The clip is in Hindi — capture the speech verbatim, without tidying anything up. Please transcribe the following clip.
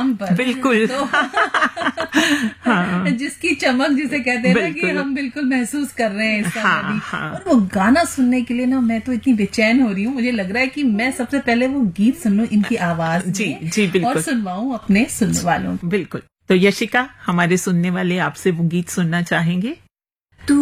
नाम पर। बिल्कुल। तो हाँ। जिसकी चमक जिसे कहते हैं ना कि हम बिल्कुल महसूस कर रहे हैं इस समय हाँ, भी। हाँ। और वो गाना सुनने के लिए ना मैं तो इतनी बेचैन हो रही हूँ, मुझे लग रहा है कि मैं सबसे पहले वो गीत सुन लूं इनकी आवाज में। जी जी बिल्कुल। और सुनवाऊं अपने सुनने वालों। बिल्कुल। तो यशिका, हमारे सुनने वाले आपसे वो गीत सुनना चाहेंगे।